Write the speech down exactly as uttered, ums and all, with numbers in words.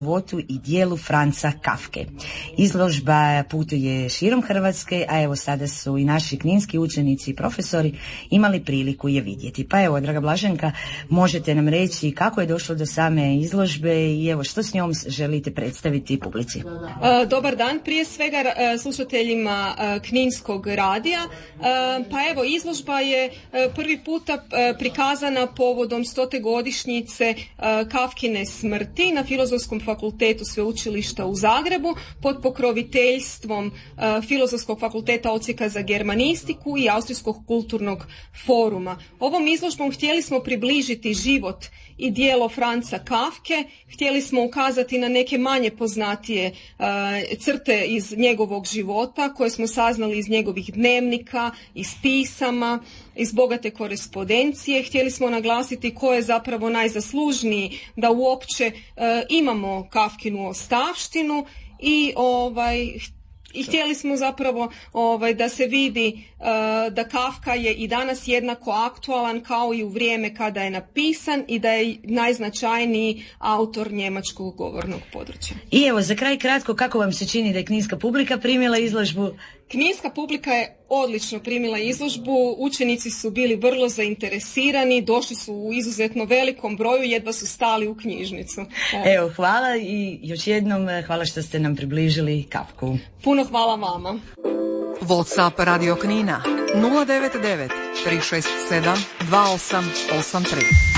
životu i dijelu Franza Kafke. Izložba putuje širom Hrvatske, a evo sada su i naši kninski učenici i profesori imali priliku je vidjeti. Pa evo, draga Blaženka, možete nam reći kako je došlo do same izložbe i evo što s njom želite predstaviti publici? Dobar dan, prije svega slušateljima Kninskog radija. Pa evo, izložba je prvi puta prikazana povodom stote godišnjice Kafkine smrti na Filozofskom fakultetu Sveučilišta u Zagrebu pod pokroviteljstvom uh, Filozofskog fakulteta Odsjeka za germanistiku i Austrijskog kulturnog foruma. Ovom izložbom htjeli smo približiti život i djelo Franza Kafke, htjeli smo ukazati na neke manje poznatije uh, crte iz njegovog života koje smo saznali iz njegovih dnevnika, iz pisama, iz bogate korespondencije. Htjeli smo naglasiti ko je zapravo najzaslužniji da uopće uh, imamo Kafkinu ostavštinu i ovaj i htjeli smo zapravo ovaj da se vidi uh, da Kafka je i danas jednako aktualan kao i u vrijeme kada je napisan i da je najznačajniji autor njemačkog govornog područja. I evo za kraj kratko, kako vam se čini da je kninska publika primila izložbu? Kninska publika je odlično primila izložbu, učenici su bili vrlo zainteresirani, došli su u izuzetno velikom broju, jedva su stali u knjižnicu. Evo, hvala i još jednom hvala što ste nam približili Kafku. Puno hvala vama. WhatsApp Radio Knina nula devet devet tri šest sedam dva osam osam tri.